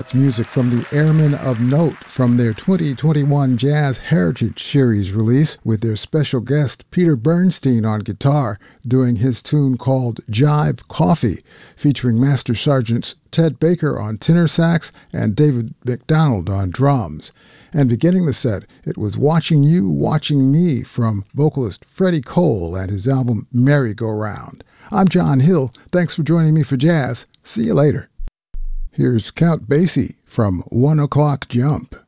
That's music from the Airmen of Note from their 2021 Jazz Heritage Series release, with their special guest Peter Bernstein on guitar doing his tune called Jive Coffee, featuring Master Sergeants Ted Baker on tenor sax and David McDonald on drums. And beginning the set, it was Watching You, Watching Me from vocalist Freddie Cole and his album Merry-Go-Round. I'm John Hill. Thanks for joining me for jazz. See you later. Here's Count Basie from 1 O'Clock Jump.